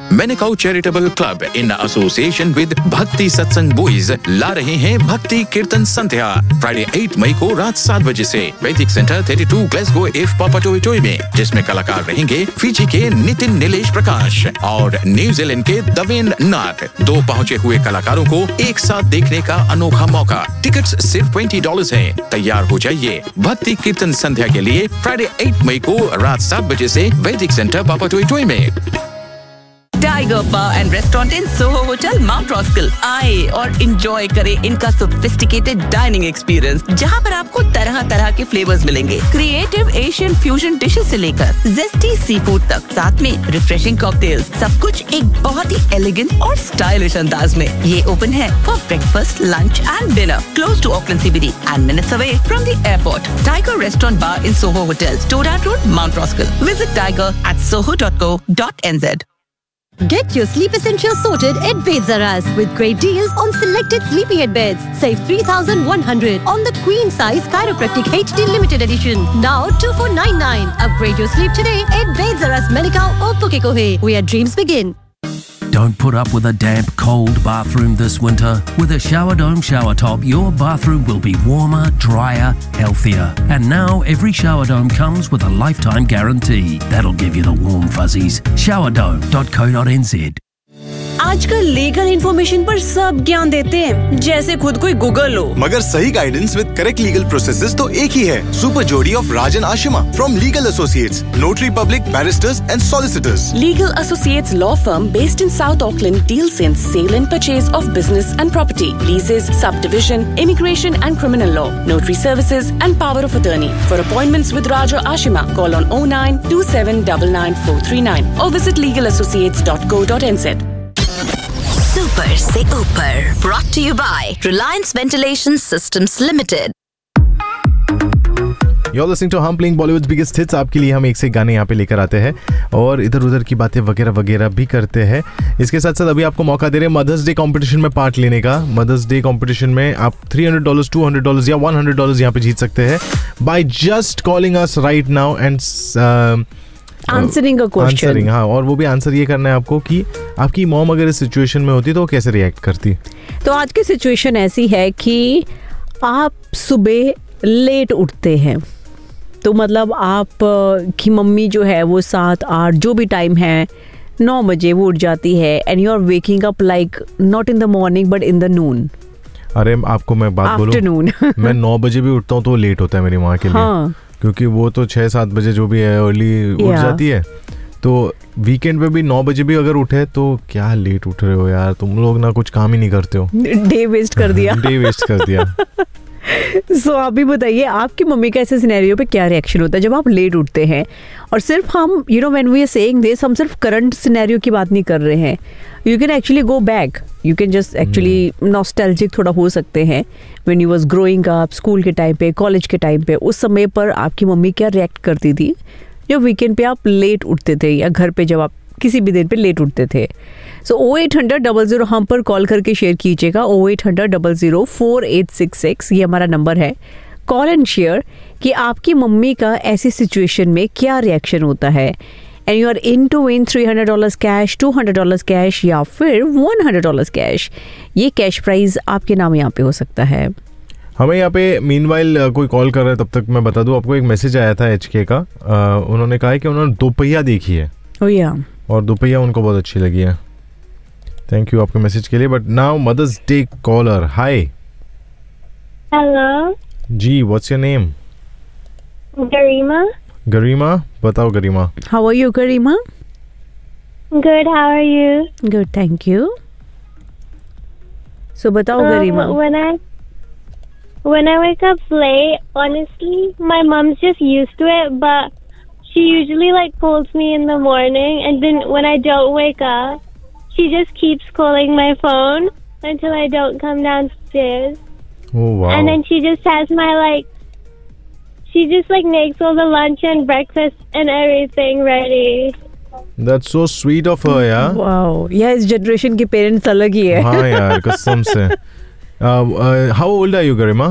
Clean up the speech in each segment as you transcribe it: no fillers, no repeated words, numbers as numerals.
मेनिकाउ charitable club in association with भक्ति सत्संग boys ला रहे हैं भक्ति कीर्तन संध्या फ्राइडे 8 मई को रात 7 बजे से वैदिक सेंटर 32 ग्लासगो एफ पापाटोई में, जिसमें कलाकार रहेंगे फिजी के नितिन नीलेश प्रकाश और न्यूजीलैंड के दवेन नाथ। 2 पहुंचे हुए कलाकारों को एक साथ देखने का अनोखा मौका। टिकट्स सिर्फ $20 है। तैयार हो जाइए भक्ति कीर्तन संध्या के लिए फ्राइडे 8 मई को रात 7 बजे से वैदिक सेंटर पापाटोई में। Tiger bar and restaurant in Soho hotel mount रॉस्किल आए और एंजॉय करें इनका सोफिस्टिकेटेड डाइनिंग एक्सपीरियंस, जहां पर आपको तरह तरह के फ्लेवर्स मिलेंगे। क्रिएटिव एशियन फ्यूजन डिशेस से लेकर जेस्टी सी फूड तक, साथ में रिफ्रेशिंग कॉकटेल्स, सब कुछ एक बहुत ही एलिगेंट और स्टाइलिश अंदाज में। ये ओपन है for breakfast, lunch and dinner. Close to Auckland CBD and minutes away from the airport. Tiger restaurant bar in Soho hotel, स्टोराट road, mount रॉस्किल। Visit tiger@soho.co.nz। Get your sleep essentials sorted at Bed Zaras with great deals on selected sleepyhead beds. Save 3,100 on the queen size chiropractic HD limited edition. Now 2,499. Upgrade your sleep today at Bed Zaras Menikau or Pukekohe, where dreams begin. Don't put up with a damp, cold bathroom this winter. With a Shower Dome shower top, your bathroom will be warmer, drier, healthier. And now every Shower Dome comes with a lifetime guarantee. That'll give you the warm fuzzies. showerdome.co.nz। आजकल legal information पर सब ज्ञान देते हैं, जैसे खुद कोई Google हो। मगर सही guidance with correct legal processes तो एक ही है। सुपर जोड़ी of Rajan Ashima from legal associates, notary public, barrister's and solicitors. Legal Associates law firm based in South Auckland deals in sale and purchase of business and property, leases, subdivision, immigration and criminal law, notary services and power of attorney. For appointments with Raja Ashima, call on 0927999439 or visit legalassociates.co.nz। Super से ऊपर brought to you by Reliance Ventilation Systems Limited। You're listening to हम playing Bollywood's biggest hits। आपके लिए हम एक से गाने यहाँ पे लेकर आते हैं और इधर उधर की बातें वगैरह वगैरह भी करते हैं। इसके साथ साथ अभी आपको मौका दे रहे हैं मदर्स डे कंपटीशन में पार्ट लेने का। मदर्स डे कंपटीशन में आप $300, $200 या $100 यहाँ पे जीत सकते हैं by just calling us right now and answering a question. हाँ, और वो भी आंसर ये करना है आपको कि आपकी मॉम अगर इस सिचुएशन में होती तो वो कैसे रिएक्ट करती। तो आज की सिचुएशन ऐसी है कि आप सुबह लेट उठते हैं, तो मतलब आप की मम्मी जो है वो 7-8 जो भी टाइम है 9 बजे वो उठ जाती है and you are waking up like not in the morning but in the नून। अरे आपको मैं बात बोलूं, मैं 9 बजे भी उठता हूँ तो लेट होता है मेरी माँ के लिए। हाँ। क्योंकि वो तो 6-7 बजे जो भी है अर्ली उठ जाती है, तो वीकेंड पे भी 9 बजे भी अगर उठे तो क्या लेट उठ रहे हो यार, तुम लोग ना कुछ काम ही नहीं करते हो। डे वेस्ट कर दिया। डे वेस्ट कर दिया। सो आप भी बताइए आपकी मम्मी का ऐसे सिनेरियो पे क्या रिएक्शन होता है जब आप लेट उठते हैं। और सिर्फ हम when we are saying this, हम सिर्फ करंट सिनेरियो की बात नहीं कर रहे हैं। You can actually go back, you can just actually nostalgic थोड़ा हो सकते हैं when you was growing up, school के टाइम पे, कॉलेज के टाइम पे, उस समय पर आपकी मम्मी क्या रिएक्ट करती थी जब वीकेंड पे आप लेट उठते थे या घर पे जब आप किसी भी दिन पे लेट उठते थे। सो 0800 हम पर कॉल करके शेयर कीजिएगा। 0800 4866 ये हमारा नंबर है। कॉल एंड शेयर कि आपकी मम्मी का ऐसी सिचुएशन में क्या रिएक्शन होता है and you are in to win $300 cash, $200 cash या फिर $100 कैश। ये कैश प्राइज आपके नाम यहाँ पे हो सकता है। हमें यहाँ पे मीनवाइल कोई कॉल कर रहा है, तब तक मैं बता दूं आपको एक मैसेज आया था HK का। उन्होंने कहा है कि उन्होंने दोपहिया देखी है। ओह या, और दोपहिया उनको बहुत अच्छी लगी है। थैंक यू आपके मैसेज के लिए। But now mother's day collar. Hi. Hello ji, what's your name? गरिमा। गरिमा, बताओ गरिमा। How are you Garima? Good, how are you? Good, thank you. सो बताओ गरिमा। When I wake up late, honestly, my mom's just used to it, but she usually calls me in the morning, and then when I don't wake up, she just keeps calling my phone until I don't come downstairs. Oh wow. And then she just has my she just makes all the lunch and breakfast and everything ready. That's so sweet of her, yeah. Wow. Yeah, इस generation के parents अलग ही है। हाँ यार, कसम से। How old are you, Garima?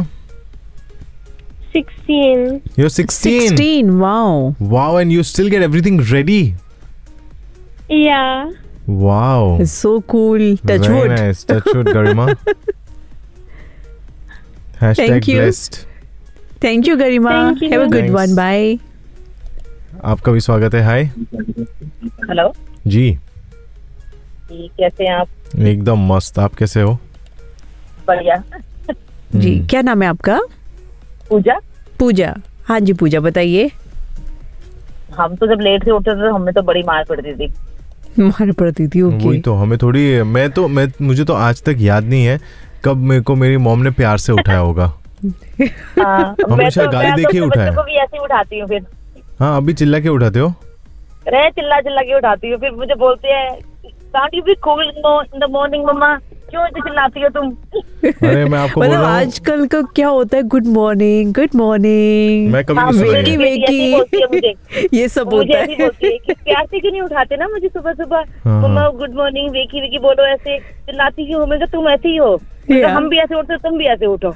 16. You're 16? 16, wow. Wow, and you still get everything ready? Yeah. Wow, so cool, touch very would. Nice, touch wood Garima. Thank you. #blessed। Thank you Garima, Thank you. Have a good Thanks. One, bye. आपका भी स्वागत है। Hi hello जी, जी, कैसे हैं आप? एकदम मस्त। आप कैसे हो? बढ़िया। जी, क्या नाम है आपका? पूजा। पूजा। हाँ जी पूजा, बताइए। हम तो जब लेट से उठते थे हमें तो बड़ी मार पड़ती थी। मार पड़ती थी, वही ओके। तो, हमें थोड़ी, मुझे तो आज तक याद नहीं है कब मेरे को मेरी मॉम ने प्यार से उठाया होगा। हमेशा गाली मैं देके तो उठाया। बच्चों को भी ऐसे ही उठाती हूँ फिर। हाँ, अभी चिल्ला के उठाते हो? अरे चिल्ला चिल्ला के उठाती हूँ, फिर मुझे बोलते हैं can't you be cool in the morning मम्मा, क्यों इतनी चिल्लाती हो तुम? अरे मैं आपको बोल मतलब रहा हूँ, आजकल का क्या होता है, गुड मॉर्निंग, गुड मॉर्निंग, मैं कभी हाँ, नहीं सुना वेकी ये। ऐसी बोलती है मुझे। वेकी, ये सब मुझे होता ऐसी है। बोलती है कि प्यार से क्यों नहीं उठाते ना मुझे सुबह सुबह, हाँ। मम्मा गुड मॉर्निंग वेकी वेकी बोलो, ऐसे चिल्लाती क्यों हो? मैं कहा, तुम ऐसे ही हो। मैं कहा, Yeah. हम भी ऐसे उठते तुम भी ऐसे उठो।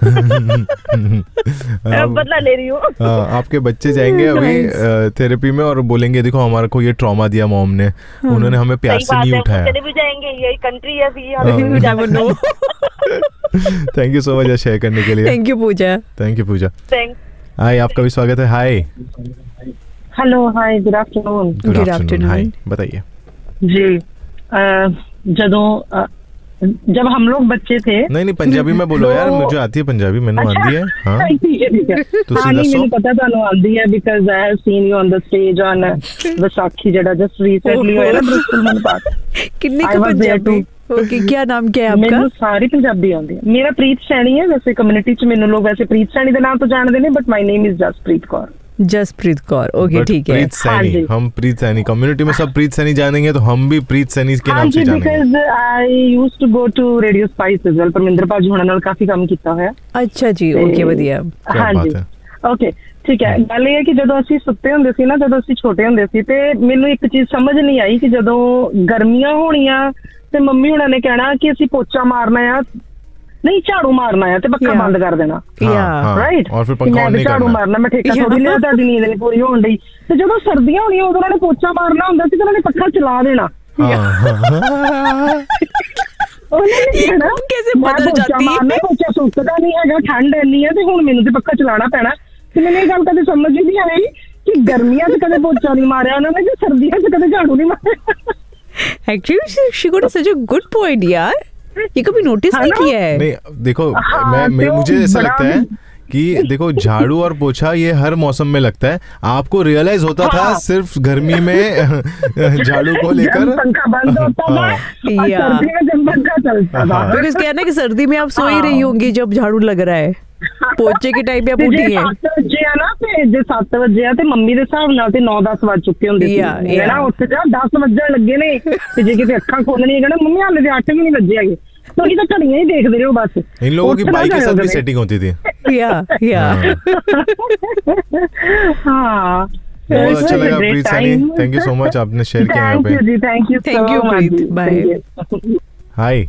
अब- बदला ले रही हूँ। हाँ, आपके बच्चे जाएंगे अभी थेरेपी में और बोलेंगे देखो हमारे को ये ट्रॉमा दिया मॉम ने, उन्होंने हमें प्यार सही से बात नहीं है, उठाया। चले भी जाएंगे, यही कंट्री है ऐसी, हाँ। हमें भी जाना no, thank you so much share करने के लिए। Thank you Puja. Thank you Puja. Thanks. हाय, आपका भी स्वागत है। हाय, हेलो, हाय, good afternoon good Good afternoon. afternoon. हाय, बताइए। जी। जब हम लोग बच्चे थे। नहीं पंजाबी में बोलो यार, मुझे आती है पंजाबी, मैंने आती है। हाँ, ठीक है ਤੁਸੀਂ हाँ, नहीं ਦੱਸੋ। ਮੈਨੂੰ ਪਤਾ ਤੁਹਾਨੂੰ ਆਉਂਦੀ ਹੈ because I have seen you on the stage on Vaisakhi ਜਿਹੜਾ ਜਸਟ ਰੀਸੈਂਟਲੀ ਹੋਇਆ ਨਾ ਬ੍ਰਿਸਟਲ ਮਨਪਾਤ। कितने I का was there पंजाबी? ओके, क्या नाम क्या है आपका? ਮੈਨੂੰ ਸਾਰੀ ਪੰਜਾਬੀ ਆਉਂਦੀ ਹੈ। ਮੇਰਾ ਪ੍ਰੀਤ ਸੈਣੀ ਹੈ, ਵੈਸੇ ਕਮਿਊਨਿਟੀ ਚ ਮੈਨੂੰ ਲੋਕ ਵੈਸੇ ਪ੍ਰੀਤ ਸੈਣੀ ਦੇ ਨਾਮ ਤੋਂ ਜਾਣਦੇ ਨੇ, but my name is Jasprit Kaur. Jasprit Kaur, okay But ठीक है। प्रीत हाँ सैनी, जी। हम प्रीत सैनी कम्युनिटी में सब प्रीत सैनी जानेंगे, तो हम भी प्रीत सैनी के हाँ नाम से जी, जानेंगे। Because I used to go to radio spice as well, Parminder भाजी हुणां ਨਾਲ ਕਾਫੀ ਕੰਮ ਕੀਤਾ ਹੋਇਆ। अच्छा जी, ओके बढ़िया। क्या हाँ बात जी, है। ਓਕੇ ਠੀਕ ਹੈ। ਗੱਲ ਇਹ ਹੈ ਕਿ ਜਦੋਂ ਅਸੀਂ ਸੁੱਤੇ ਹੁੰਦੇ ਸੀ ਨਾ, ਜਦੋਂ ਅਸੀਂ ਛੋਟੇ ਹੁੰਦੇ ਸੀ, ਤੇ ਮੈਨੂੰ ਇੱਕ ਚੀਜ਼ ਸਮਝ ਨਹੀਂ ਆਈ ਕਿ ਜਦੋਂ ਗਰਮੀਆਂ ਹੋਣੀਆਂ ਤੇ ਮੰਮੀ ਹੁਣਾਂ ਨੇ ਕਹਿਣਾ ਕਿ ਅਸੀਂ ਪੋਚਾ ਮਾਰਨਾ ਆ, ਨਹੀਂ ਝਾੜੂ ਮਾਰਨਾ ਆ, ਤੇ ਪੱਖਾ Yeah. ਬੰਦ ਕਰ ਦੇਣਾ, हाँ, ਰਾਈਟ? और फिर पंखा ऑन नहीं ਝਾੜੂ करना। ਮਾਰਨਾ, ਮੈਂ ਠੇਕਾ Yeah. ਥੋੜੀ ਲਿਆ, ਤੁਹਾਡੀ ਨੀਂਦ ਨਹੀਂ ਪੂਰੀ ਹੋਣ ਡਈ। ਤੇ ਜਦੋਂ ਸਰਦੀਆਂ ਹੋਣੀਆਂ ਉਦੋਂ ਉਹਨਾਂ ਨੇ ਪੋਚਾ ਮਾਰਨਾ ਹੁੰਦਾ ਸੀ ਤੇ ਉਹਨਾਂ ਨੇ ਪੱਖਾ ਚਲਾ ਦੇਣਾ। हाँ, ਉਹਨਾਂ ਨੇ ਕਹਿਣਾ कैसे ਮੈਂ बदल ਪੋਚਾ जाती है? ਮਾਰਨਾ, ਪੋਚਾ ਸੁੱਕਦਾ ਨਹੀਂ ਹੈਗਾ, ਠੰਡ ਇੰਨੀ ਹੈ ਤੇ ਹੁਣ ਮੈਨੂੰ ਤੇ ਪੱਖਾ ਚਲਾਉਣਾ ਪੈਣਾ। ਤੇ ਮੈਨੂੰ ਇਹ ਗੱਲ ਕਦੇ ਸਮਝ ਹੀ ਨਹੀਂ ਆਈ ਕਿ ਗਰਮੀਆਂ 'ਚ ਕਦੇ ਪੋਚਾ ਨਹੀਂ ਮਾਰਿਆ ਉਹਨਾਂ ਨੇ, ਕਿ ਸਰਦੀਆਂ 'ਚ ਕਦੇ ਝਾੜੂ ਨਹੀਂ ਮਾਰਿਆ। Actually, she got such a good point यार, ये कभी नोटिस है नहीं ना? किया है। नहीं देखो, हाँ, तो मुझे ऐसा बड़ा लगता है कि देखो झाड़ू और पोछा ये हर मौसम में लगता है, आपको रियलाइज होता था हाँ। सिर्फ गर्मी में झाड़ू को लेकर। जब पंखा बंद होता था और या। सर्दी में जब पंखा चलता था। बिकॉज क्या है ना कि सर्दी में आप सो ही रही होंगी जब झाड़ू लग रहा है, पोचे के टाइम पे आप ਤੇ उठी ਜੇ है। 7 ਵਜੇ ਆ ਨਾ, ਤੇ ਜੇ 7 ਵਜੇ ਆ ਤੇ ਮੰਮੀ ਦੇ ਹਿਸਾਬ ਨਾਲ ਤੇ 9-10 ਵੱਜ ਚੁੱਕੇ ਹੁੰਦੇ ਸੀ। Yeah, ਮੈਂ ਨਾ yeah. ਉੱਠ ਜਾ, 10 ਵੱਜਣ ਲੱਗੇ ਨੇ, ਤੇ ਜੇ ਕਿਤੇ ਅੱਖਾਂ ਖੋਲਣੀਆਂ ਕਹਿਣਾ ਮੰਮੀ ਹਾਲੇ ਤੇ 8 ਵੀ ਨਹੀਂ ਵੱਜੇ ਹੈਗੇ, ਤੁਸੀਂ ਤਾਂ ਘੜੀਆਂ ਹੀ ਦੇਖਦੇ ਰਹੋ ਬਸ। इन लोगों की ਉੱਠਣਾ बाइक के साथ भी जाओ सेटिंग होती थी। या हाँ। हाँ, बहुत अच्छा लगा प्रीत Saini, thank you so much, आपने शेयर किया यहाँ थैंक यू पे। जी, thank you Thank you, Preet, bye. हाय,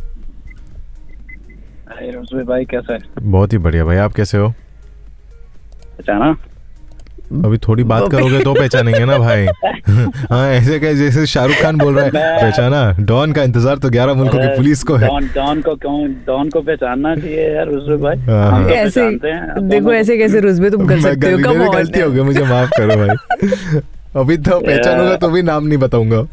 भाई कैसा है? बहुत ही बढ़िया भाई, आप कैसे हो? पहचाना? अभी थोड़ी बात करोगे तो पहचानेंगे ना भाई। हाँ, ऐसे क्या जैसे शाहरुख खान बोल रहा है, पहचाना? डॉन का इंतजार तो 11 मुल्कों की पुलिस को है। डॉन को पहचानना चाहिए यार रुजवे भाई, हाँ। हम तो ऐसे पहचानते हैं। देखो, ऐसे कैसे रुजबे तुम कर सकते हो? Come on. गलती हो गई, मुझे माफ करो भाई। अभी तो पहचानूंगा तो भी नाम नहीं बताऊंगा।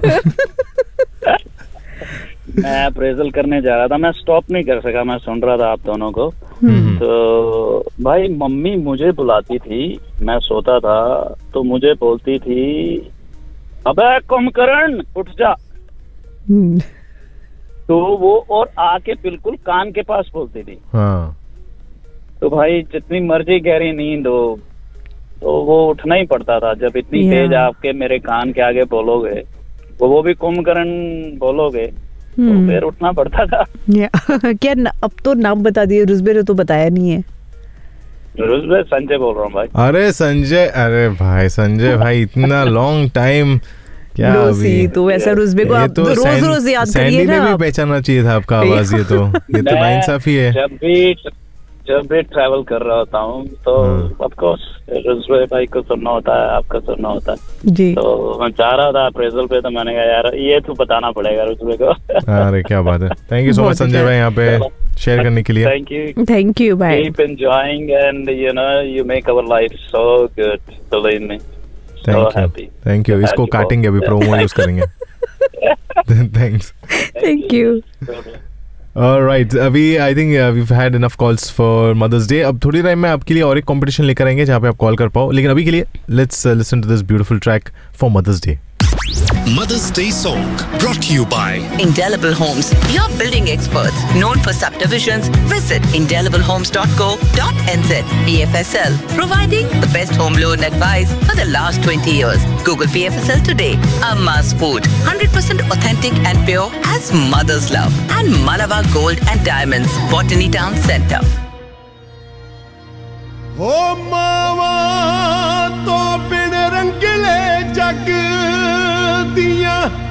मैं अप्रेजल करने जा रहा था, मैं स्टॉप नहीं कर सका, मैं सुन रहा था आप दोनों को। तो भाई मम्मी मुझे बुलाती थी, मैं सोता था तो मुझे बोलती थी अबे कुंभकर्ण उठ जा, तो वो और आके बिल्कुल कान के पास बोलती थी। हाँ, तो भाई जितनी मर्जी गहरी नींद हो तो वो उठना ही पड़ता था। जब इतनी Yeah. तेज आपके मेरे कान के आगे बोलोगे, वो भी कुंभकर्ण बोलोगे, तो फिर उठना पड़ता था। क्या अब तो नाम बता दिए, रुजबे ने तो बताया नहीं है। रुजबे संजय बोल रहा हूँ भाई। अरे संजय, अरे भाई संजय भाई, इतना लॉन्ग टाइम क्या लो अभी? सी, तो ऐसा रुजबे को ये आप तो रोज रोज याद सैंडी करिए ने ना भी आप। पहचानना चाहिए था आपका आवाज। ये तो मैं नाइंसाफी है। जब भी ट्रैवल कर रहा होता हूँ तो ऑफ कोर्स रुजवे भाई को सुनना होता है, आपका सुनना होता है जी। तो मैं चाह रहा था अप्रेजल पे, तो मैंने कहा यार ये तो बताना पड़ेगा रुजवे को। अरे क्या बात है, thank you so much Sanjay भाई यहाँ पे शेयर करने के लिए। थैंक यू भाई। Keep enjoying and you know you make our life so good, believe me. Thank you. इसको काटेंगे अभी, प्रोमो यूज करेंगे। थैंक्स। Thank you. Alright, अभी I think we've had enough calls for Mother's Day. अब थोड़ी time में आपके लिए और एक कंपटीशन लेकर आएंगे जहाँ पे आप कॉल कर पाओ, लेकिन अभी के लिए let's listen to this beautiful track for Mother's Day. Mother's Day song brought to you by Indelible Homes, your building experts known for subdivisions. Visit indeliblehomes.co.nz. PFSL, providing the best home loan advice for the last 20 years. Google PFSL today. Amma's Food, 100% authentic and pure as mother's love. And Malabar Gold and Diamonds, Botany Town Centre. हो मावा तो बिन रंगले जग दिया